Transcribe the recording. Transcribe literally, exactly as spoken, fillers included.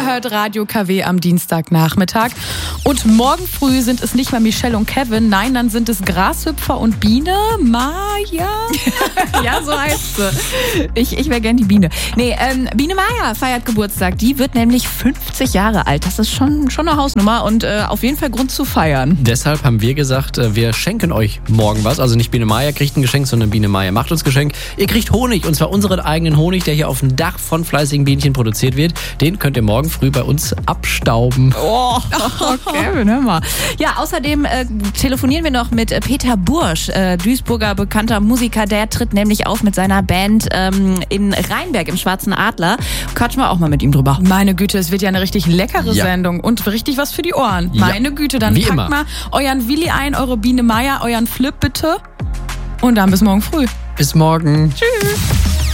hört Radio K W am Dienstagnachmittag. Und morgen früh sind es nicht mehr Michelle und Kevin, nein, dann sind es Grashüpfer und Biene. Maja? Ja, so heißt sie. Ich, ich wäre gern die Biene. Nee, ähm, Biene Maya feiert Geburtstag. Die wird nämlich fünfzig Jahre alt. Das ist schon, schon eine Hausnummer und äh, auf jeden Fall Grund zu feiern. Deshalb haben wir gesagt, wir schenken euch morgen was. Also nicht Biene Maya kriegt ein Geschenk, sondern Biene Maya macht uns Geschenk. Ihr kriegt Honig, und zwar unseren eigenen Honig, der hier auf dem Dach von fleißigen Bienchen produziert wird. Den könnt ihr morgen früh bei uns abstauben. Oh, Kevin, hör mal. Ja, außerdem äh, telefonieren wir noch mit äh, Peter Bursch, äh, Duisburger bekannter Musiker. Der tritt nämlich auf mit seiner Band ähm, in Rheinberg im Schwarzen Adler. Quatschen wir auch mal mit ihm drüber. Meine Güte, es wird ja eine richtig leckere ja. Sendung und richtig was für die Ohren. Ja. Meine Güte, dann Wie packt immer. mal euren Willi ein, eure Biene Maya, euren Flip bitte. Und dann bis morgen früh. Bis morgen. Tschüss.